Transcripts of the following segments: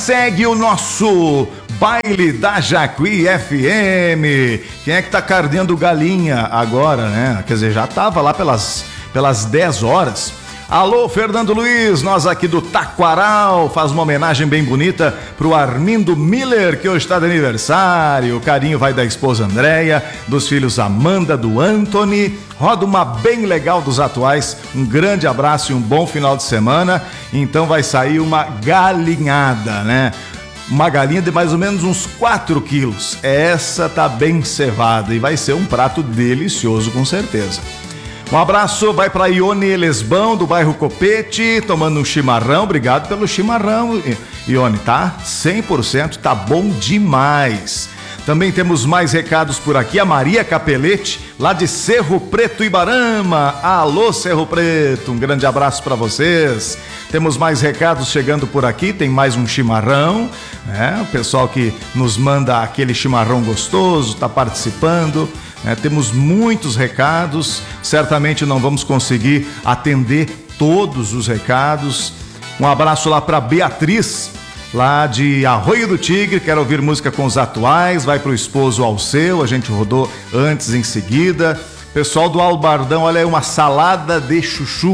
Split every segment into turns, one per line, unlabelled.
Segue o nosso baile da Jacuí FM. Quem é que tá carneando galinha agora, né? Quer dizer, já tava lá pelas 10 horas. Alô, Fernando Luiz, nós aqui do Taquaral, faz uma homenagem bem bonita pro Armindo Miller, que hoje está de aniversário. O carinho vai da esposa Andréia, dos filhos Amanda, do Anthony. Roda uma bem legal dos atuais. Um grande abraço e um bom final de semana. Então vai sair uma galinhada, né? Uma galinha de mais ou menos uns 4 quilos. Essa tá bem cevada e vai ser um prato delicioso, com certeza. Um abraço vai para Ione Lesbão, do bairro Copete, tomando um chimarrão. Obrigado pelo chimarrão, Ione, tá? 100%, tá bom demais. Também temos mais recados por aqui. A Maria Capelete, lá de Cerro Preto, Ibarama. Alô, Cerro Preto, um grande abraço para vocês. Temos mais recados chegando por aqui, tem mais um chimarrão, né? O pessoal que nos manda aquele chimarrão gostoso, tá participando. Temos muitos recados, certamente não vamos conseguir atender todos os recados. Um abraço lá para Beatriz, lá de Arroio do Tigre, quer ouvir música com os atuais, vai pro esposo Alceu, a gente rodou antes em seguida. Pessoal do Albardão, olha aí, uma salada de chuchu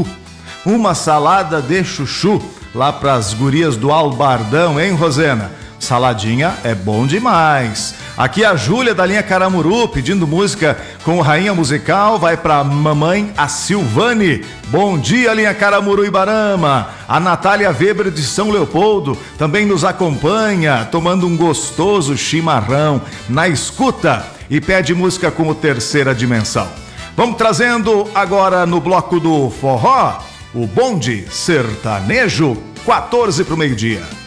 lá pras gurias do Albardão, hein, Rosena? Saladinha é bom demais. Aqui a Júlia da linha Caramuru pedindo música com Rainha Musical, vai pra mamãe a Silvane. Bom dia, linha Caramuru Ibarama. A Natália Weber de São Leopoldo também nos acompanha, tomando um gostoso chimarrão na escuta e pede música com o Terceira Dimensão. Vamos trazendo agora no bloco do forró o Bonde Sertanejo, 14 pro meio-dia.